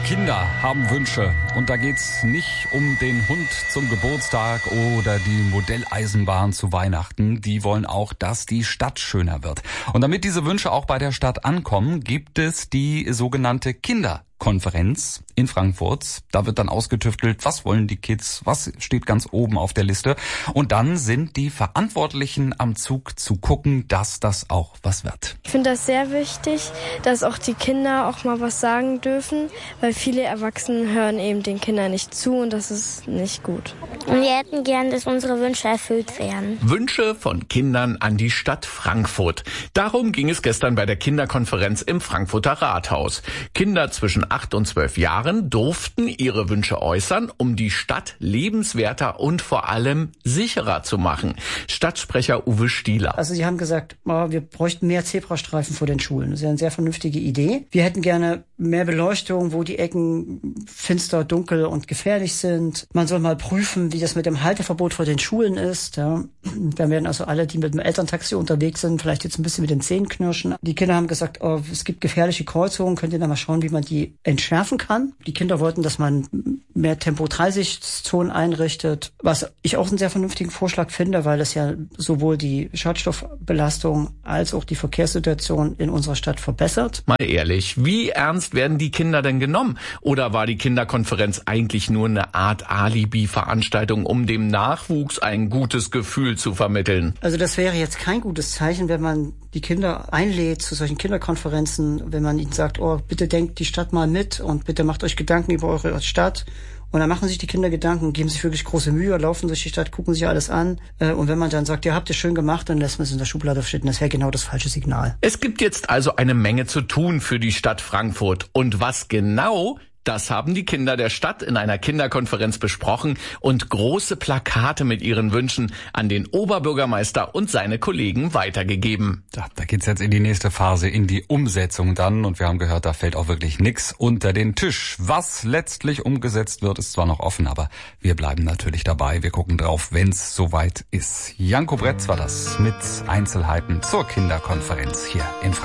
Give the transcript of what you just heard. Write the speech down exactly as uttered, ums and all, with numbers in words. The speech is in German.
Auch Kinder haben Wünsche. Und da geht's nicht um den Hund zum Geburtstag oder die Modelleisenbahn zu Weihnachten. Die wollen auch, dass die Stadt schöner wird. Und damit diese Wünsche auch bei der Stadt ankommen, gibt es die sogenannte Kinderkonferenz in Frankfurt. Da wird dann ausgetüftelt, was wollen die Kids, was steht ganz oben auf der Liste. Und dann sind die Verantwortlichen am Zug zu gucken, dass das auch was wird. Ich finde das sehr wichtig, dass auch die Kinder auch mal was sagen dürfen, weil viele Erwachsene hören eben den Kindern nicht zu und das ist nicht gut. Und wir hätten gern, dass unsere Wünsche erfüllt werden. Wünsche von Kindern an die Stadt Frankfurt. Darum ging es gestern bei der Kinderkonferenz im Frankfurter Rathaus. Kinder zwischen acht und zwölf Jahren durften ihre Wünsche äußern, um die Stadt lebenswerter und vor allem sicherer zu machen. Stadtsprecher Uwe Stieler. Also sie haben gesagt, oh, wir bräuchten mehr Zebrastreifen vor den Schulen. Das ist ja eine sehr vernünftige Idee. Wir hätten gerne mehr Beleuchtung, wo die Ecken finster, dunkel und gefährlich sind. Man soll mal prüfen, wie das mit dem Halteverbot vor den Schulen ist. Ja. Dann werden also alle, die mit dem Elterntaxi unterwegs sind, vielleicht jetzt ein bisschen mit den Zähnen knirschen. Die Kinder haben gesagt, oh, es gibt gefährliche Kreuzungen, könnt ihr da mal schauen, wie man die entschärfen kann. Die Kinder wollten, dass man mehr Tempo-Dreisichtszonen einrichtet, was ich auch einen sehr vernünftigen Vorschlag finde, weil es ja sowohl die Schadstoffbelastung als auch die Verkehrssituation in unserer Stadt verbessert. Mal ehrlich, wie ernst werden die Kinder denn genommen? Oder war die Kinderkonferenz eigentlich nur eine Art Alibi-Veranstaltung, um dem Nachwuchs ein gutes Gefühl zu vermitteln? Also das wäre jetzt kein gutes Zeichen, wenn man die Kinder einlädt zu solchen Kinderkonferenzen, wenn man ihnen sagt, oh, bitte denkt die Stadt mal mit und bitte macht euch Gedanken über eure Stadt. Und dann machen sich die Kinder Gedanken, geben sich wirklich große Mühe, laufen durch die Stadt, gucken sich alles an. Und wenn man dann sagt, ja, habt ihr schön gemacht, dann lässt man es in der Schublade stecken. Das wäre genau das falsche Signal. Es gibt jetzt also eine Menge zu tun für die Stadt Frankfurt. Und was genau? Das haben die Kinder der Stadt in einer Kinderkonferenz besprochen und große Plakate mit ihren Wünschen an den Oberbürgermeister und seine Kollegen weitergegeben. Ja, da geht's jetzt in die nächste Phase, in die Umsetzung dann. Und wir haben gehört, da fällt auch wirklich nichts unter den Tisch. Was letztlich umgesetzt wird, ist zwar noch offen, aber wir bleiben natürlich dabei. Wir gucken drauf, wenn's soweit ist. Janko Bretz war das mit Einzelheiten zur Kinderkonferenz hier in Frankfurt.